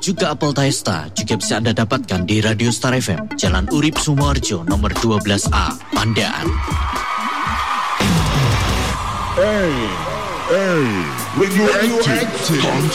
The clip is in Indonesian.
juga apel Taesta juga bisa Anda dapatkan di Radio Star FM, Jalan Urip Sumoharjo, nomor 12A, Pandaan. Hey, when you active,